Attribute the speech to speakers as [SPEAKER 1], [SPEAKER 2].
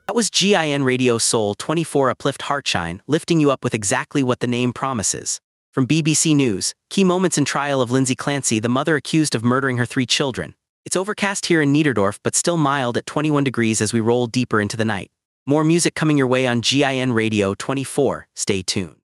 [SPEAKER 1] That was GIN Radio Soul 24 Uplift Heartshine, lifting you up with exactly what the name promises. From BBC News, key moments in trial of Lindsay Clancy, the mother accused of murdering her 3 children. It's overcast here in Niederdorf but still mild at 21 degrees as we roll deeper into the night. More music coming your way on GIN Radio 24. Stay tuned.